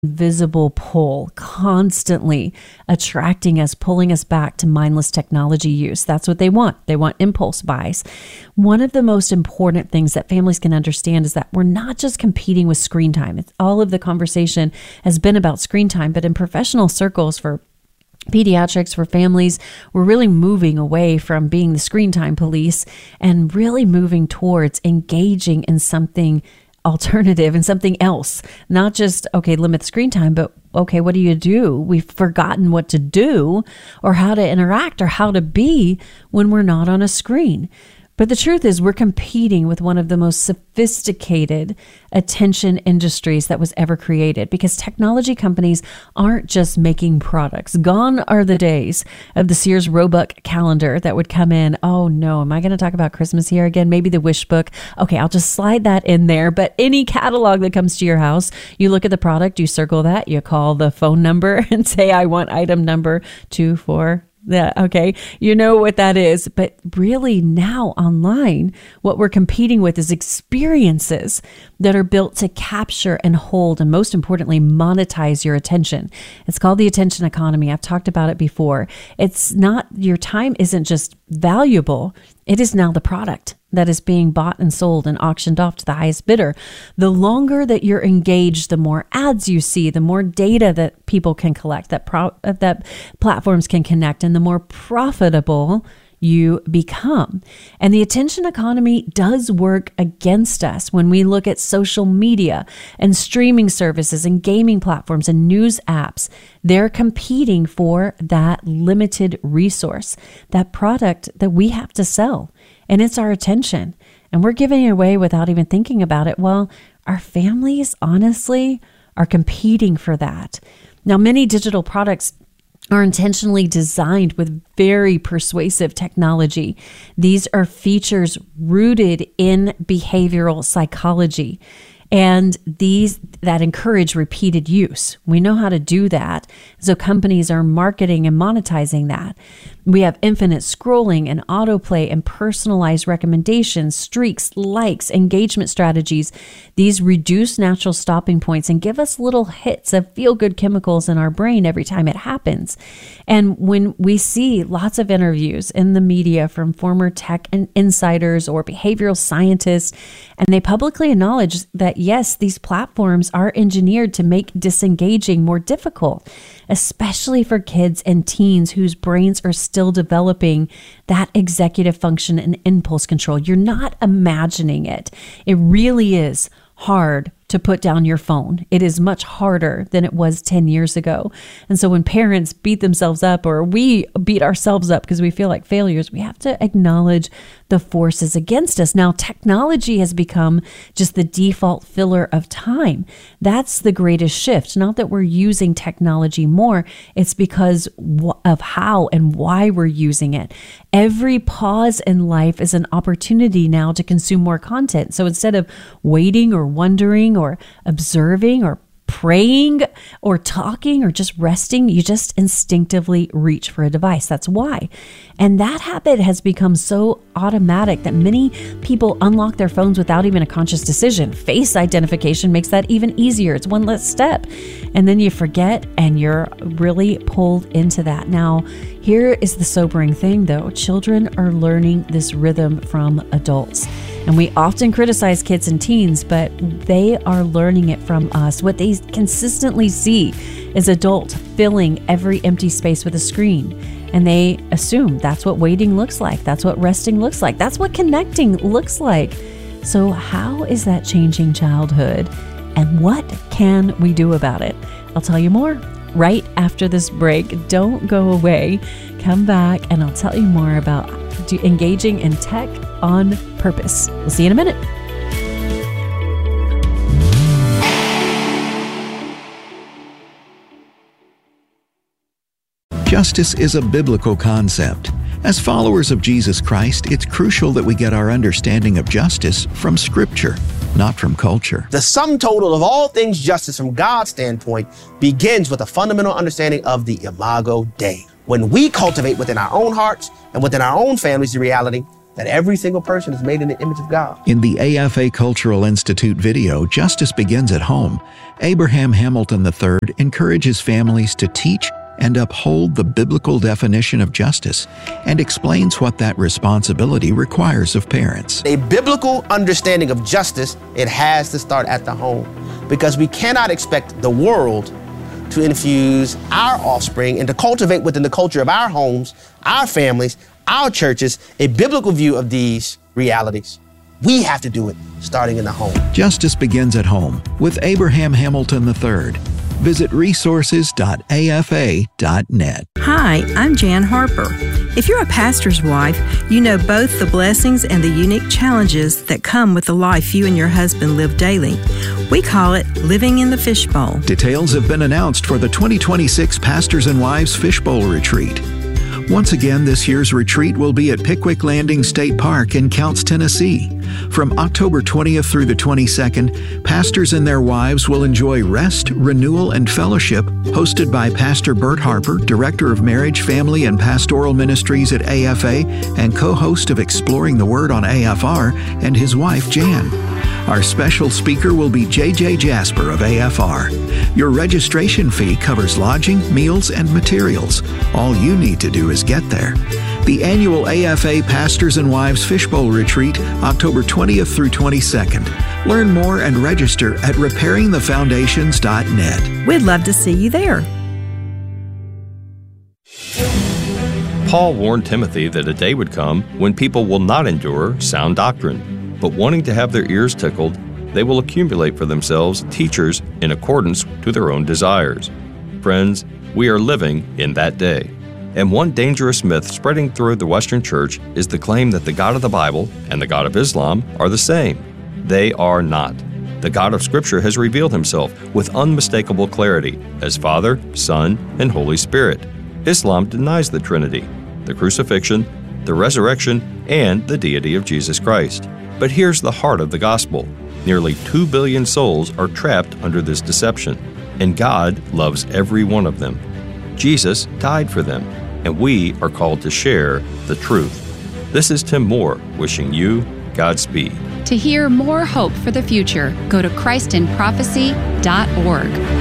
Visible pull constantly attracting us, pulling us back to mindless technology use. That's what they want. They want impulse buys. One of the most important things that families can understand is that we're not just competing with screen time. All of the conversation has been about screen time, but in professional circles for pediatrics, for families, we're really moving away from being the screen time police and really moving towards engaging in something alternative and something else. Not just, okay, limit screen time, but okay, what do? We've forgotten what to do or how to interact or how to be when we're not on a screen. But the truth is we're competing with one of the most sophisticated attention industries that was ever created, because technology companies aren't just making products. Gone are the days of the Sears Roebuck calendar that would come in. Oh no, am I going to talk about Christmas here again? Maybe the wish book. Okay, I'll just slide that in there. But any catalog that comes to your house, you look at the product, you circle that, you call the phone number and say, I want item number 24. Yeah, okay. You know what that is. But really now online, what we're competing with is experiences that are built to capture and hold, and most importantly, monetize your attention. It's called the attention economy. I've talked about it before. It's not, your time isn't just valuable. It is now the product that is being bought and sold and auctioned off to the highest bidder. The longer that you're engaged, the more ads you see, the more data that people can collect, that platforms can connect, and the more profitable you become. And the attention economy does work against us when we look at social media and streaming services and gaming platforms and news apps. They're competing for that limited resource, that product that we have to sell. And it's our attention. And we're giving it away without even thinking about it. Well, our families, honestly, are competing for that. Now, many digital products are intentionally designed with very persuasive technology. These are features rooted in behavioral psychology, and these that encourage repeated use. We know how to do that, so companies are marketing and monetizing that. We have infinite scrolling and autoplay and personalized recommendations, streaks, likes, engagement strategies. These reduce natural stopping points and give us little hits of feel-good chemicals in our brain every time it happens. And when we see lots of interviews in the media from former tech and insiders or behavioral scientists, and they publicly acknowledge that yes, these platforms are engineered to make disengaging more difficult, especially for kids and teens whose brains are still developing that executive function and impulse control. You're not imagining it. It really is hard to put down your phone. It is much harder than it was 10 years ago. And so when parents beat themselves up, or we beat ourselves up because we feel like failures, we have to acknowledge the forces against us. Now, technology has become just the default filler of time. That's the greatest shift. Not that we're using technology more, it's because of how and why we're using it. Every pause in life is an opportunity now to consume more content. So instead of waiting or wondering or observing or praying or talking or just resting, you just instinctively reach for a device. That's why. And that habit has become so automatic that many people unlock their phones without even a conscious decision. Face identification makes that even easier. It's one less step. And then you forget and you're really pulled into that. Now, here is the sobering thing though. Children are learning this rhythm from adults. And we often criticize kids and teens, but they are learning it from us. What they consistently see is adults filling every empty space with a screen. And they assume that's what waiting looks like. That's what resting looks like. That's what connecting looks like. So how is that changing childhood? And what can we do about it? I'll tell you more right after this break. Don't go away. Come back and I'll tell you more about engaging in tech on purpose. We'll see you in a minute. Justice is a biblical concept. As followers of Jesus Christ, it's crucial that we get our understanding of justice from Scripture, not from culture. The sum total of all things justice from God's standpoint begins with a fundamental understanding of the Imago Dei. When we cultivate within our own hearts and within our own families the reality that every single person is made in the image of God. In the AFA Cultural Institute video, Justice Begins at Home, Abraham Hamilton III encourages families to teach and uphold the biblical definition of justice and explains what that responsibility requires of parents. A biblical understanding of justice, it has to start at the home, because we cannot expect the world to infuse our offspring and to cultivate within the culture of our homes, our families, our churches, a biblical view of these realities. We have to do it starting in the home. Justice Begins at Home with Abraham Hamilton III. Visit resources.afa.net. Hi, I'm Jan Harper. If you're a pastor's wife, you know both the blessings and the unique challenges that come with the life you and your husband live daily. We call it living in the fishbowl. Details have been announced for the 2026 Pastors and Wives Fishbowl Retreat. Once again, this year's retreat will be at Pickwick Landing State Park in Counce, Tennessee. From October 20th through the 22nd, pastors and their wives will enjoy rest, renewal, and fellowship, hosted by Pastor Bert Harper, Director of Marriage, Family, and Pastoral Ministries at AFA and co-host of Exploring the Word on AFR, and his wife, Jan. Our special speaker will be J.J. Jasper of AFR. Your registration fee covers lodging, meals, and materials. All you need to do is get there. The annual AFA Pastors and Wives Fishbowl Retreat, October 20th through 22nd. Learn more and register at repairingthefoundations.net. We'd love to see you there. Paul warned Timothy that a day would come when people will not endure sound doctrine, but wanting to have their ears tickled, they will accumulate for themselves teachers in accordance to their own desires. Friends, we are living in that day. And one dangerous myth spreading through the Western Church is the claim that the God of the Bible and the God of Islam are the same. They are not. The God of Scripture has revealed himself with unmistakable clarity as Father, Son, and Holy Spirit. Islam denies the Trinity, the crucifixion, the resurrection, and the deity of Jesus Christ. But here's the heart of the gospel. Nearly 2 billion souls are trapped under this deception, and God loves every one of them. Jesus died for them, and we are called to share the truth. This is Tim Moore wishing you Godspeed. To hear more hope for the future, go to ChristinProphecy.org.